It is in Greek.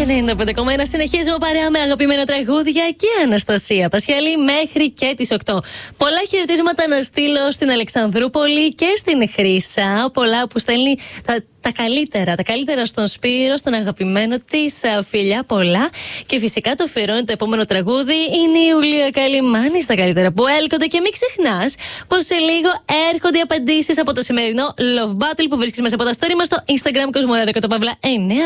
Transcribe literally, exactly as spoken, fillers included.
ενενήντα πέντε κόμμα ένα συνεχίζουμε παρέα με αγαπημένα τραγούδια και Αναστασία Πασχαλή μέχρι και τις οκτώ. Πολλά χαιρετίσματα να στείλω στην Αλεξανδρούπολη και στην Χρύσα. Πολλά που στέλνει τα, τα καλύτερα, τα καλύτερα στον Σπύρο, στον αγαπημένο της φιλιά. Πολλά. Και φυσικά το αφιερώνει το επόμενο τραγούδι είναι η Ιουλία Καλυμάνη στα καλύτερα που έλκονται. Και μην ξεχνάς πως σε λίγο έρχονται οι απαντήσεις από το σημερινό Love Battle που βρίσκεις μέσα από τα story μας στο Instagram Κοσμοράδιο και το Παύλα εννιά.